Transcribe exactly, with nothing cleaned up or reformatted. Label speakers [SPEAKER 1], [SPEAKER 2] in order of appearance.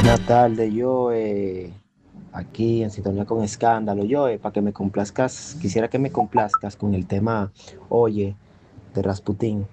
[SPEAKER 1] Buenas tardes, yo eh, aquí en sintonía con Escándalo. Yo, eh, para que me complazcas, quisiera que me complazcas con el tema Oye de Rasputín.